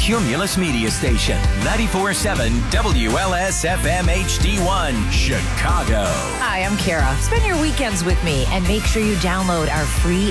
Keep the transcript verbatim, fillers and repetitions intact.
Cumulus Media Station, ninety-four point seven W L S F M H D one, Chicago. Hi, I'm Kara. Spend your weekends with me and make sure you download our free